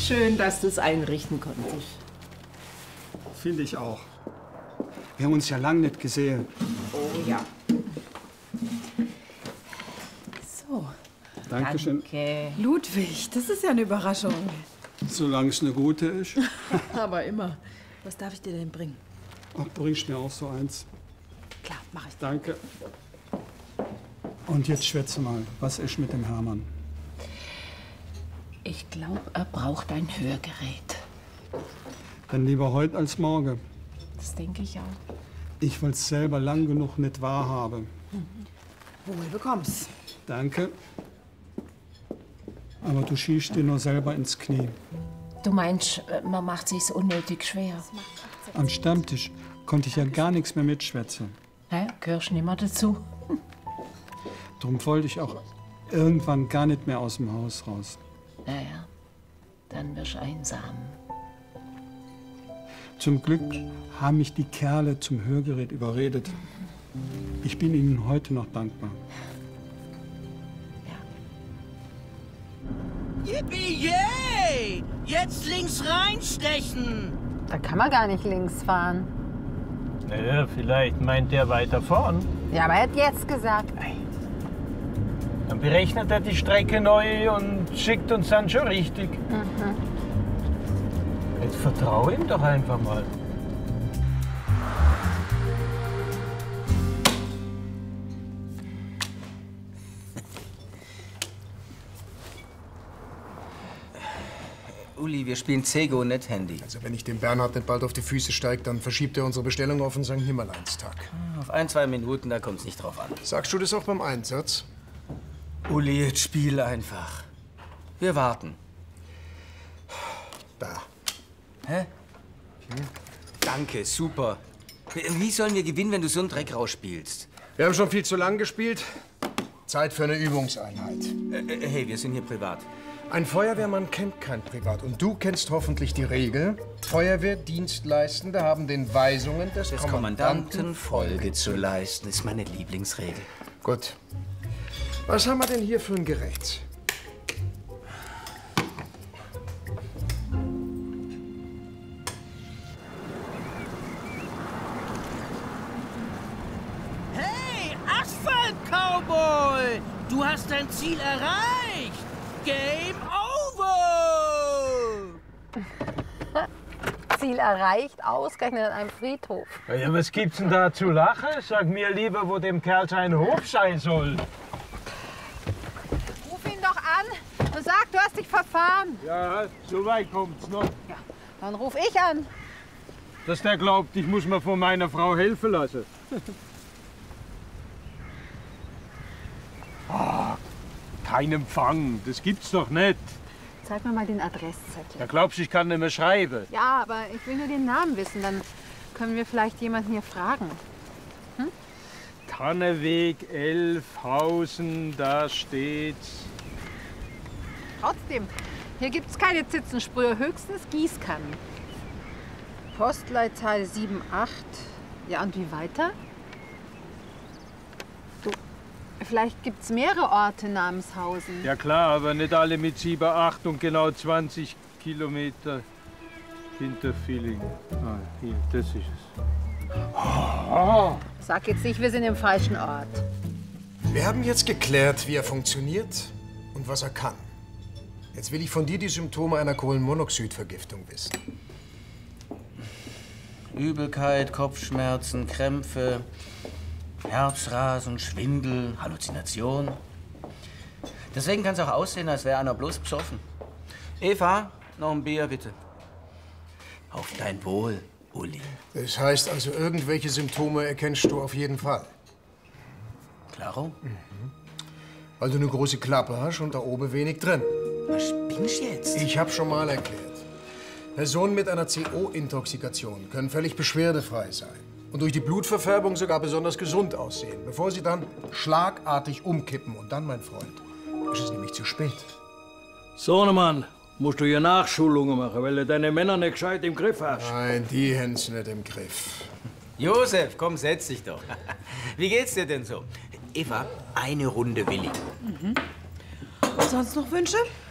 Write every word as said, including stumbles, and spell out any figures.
Schön, dass du es einrichten konntest. Finde ich auch. Wir haben uns ja lange nicht gesehen. Oh ja. So. Dankeschön. Danke. Ludwig, das ist ja eine Überraschung. Solange es eine gute ist. Aber immer. Was darf ich dir denn bringen? Ach, bringst mir auch so eins. Klar, mach ich. Danke. Und jetzt schwätze mal, was ist mit dem Hermann? Ich glaube, er braucht ein Hörgerät. Dann lieber heute als morgen. Das denke ich auch. Ich will es selber lang genug nicht wahrhaben. Wohl bekomm's. Danke. Aber du schießt dir nur selber ins Knie. Du meinst, man macht sich's unnötig schwer. Am Stammtisch konnte ich ja gar nichts mehr mitschwätzen. Hä? Gehörst nicht mehr dazu? Darum wollte ich auch irgendwann gar nicht mehr aus dem Haus raus. Naja, dann wirst du einsam. Zum Glück haben mich die Kerle zum Hörgerät überredet. Ich bin ihnen heute noch dankbar. Yippie, yay! Jetzt links reinstechen! Da kann man gar nicht links fahren. Naja, vielleicht meint er weiter vorn. Ja, aber er hat jetzt gesagt. Dann berechnet er die Strecke neu und schickt uns dann schon richtig. Mhm. Jetzt vertraue ihm doch einfach mal. Uli, wir spielen Zego, nicht Handy. Also wenn ich dem Bernhard nicht bald auf die Füße steige, dann verschiebt er unsere Bestellung auf den Sankt Nimmerleinstag. Auf ein, zwei Minuten, da kommt's nicht drauf an. Sagst du das auch beim Einsatz? Uli, jetzt spiel einfach. Wir warten. Da. Hä? Hm? Danke, super. Wie sollen wir gewinnen, wenn du so einen Dreck rausspielst? Wir haben schon viel zu lang gespielt. Zeit für eine Übungseinheit. Äh, äh, hey, wir sind hier privat. Ein Feuerwehrmann kennt kein Privat. Und du kennst hoffentlich die Regel. Feuerwehrdienstleistende haben den Weisungen des, des Kommandanten, Kommandanten Folge zu leisten. Das ist meine Lieblingsregel. Gut. Was haben wir denn hier für ein Gerät? Hey, Asphalt-Cowboy! Du hast dein Ziel erreicht! Game over! Ziel erreicht, ausgerechnet an einem Friedhof. Ja, was gibt's denn da zu lachen? Sag mir lieber, wo dem Kerl sein Hof sein soll. Ruf ihn doch an und sag, du hast dich verfahren. Ja, so weit kommt's noch. Ja, dann ruf ich an. Dass der glaubt, ich muss mir von meiner Frau helfen lassen. Ah, kein Empfang, das gibt's doch nicht. Zeig mir mal den Adresszettel. Da glaubst du, ich kann nicht mehr schreiben? Ja, aber ich will nur den Namen wissen, dann können wir vielleicht jemanden hier fragen. Hm? Tanneweg elf, Hausen, da steht's. Trotzdem, hier gibt's keine Zitzensprühe, höchstens Gießkannen. Postleitzahl sieben acht. Ja, und wie weiter? Du, vielleicht gibt's mehrere Orte namens Hausen. Ja klar, aber nicht alle mit sieben, acht und genau zwanzig Kilometer hinter Villingen. Ah, hier, das ist es. Oh. Sag jetzt nicht, wir sind im falschen Ort. Wir haben jetzt geklärt, wie er funktioniert und was er kann. Jetzt will ich von dir die Symptome einer Kohlenmonoxidvergiftung wissen. Übelkeit, Kopfschmerzen, Krämpfe, Herzrasen, Schwindel, Halluzination. Deswegen kann es auch aussehen, als wäre einer bloß besoffen. Eva, noch ein Bier, bitte. Auf dein Wohl, Uli. Das heißt also, irgendwelche Symptome erkennst du auf jeden Fall. Klaro? Mhm. Weil du eine große Klappe hast und da oben wenig drin. Was spinnst du jetzt? Ich habe schon mal erklärt. Personen mit einer C O-Intoxikation können völlig beschwerdefrei sein und durch die Blutverfärbung sogar besonders gesund aussehen, bevor sie dann schlagartig umkippen. Und dann, mein Freund, ist es nämlich zu spät. Sohnemann, musst du hier Nachschulungen machen, weil du deine Männer nicht gescheit im Griff hast. Nein, die haben sie nicht im Griff. Josef, komm, setz dich doch. Wie geht's dir denn so? Eva, eine Runde Willi. Mhm. Sonst noch Wünsche?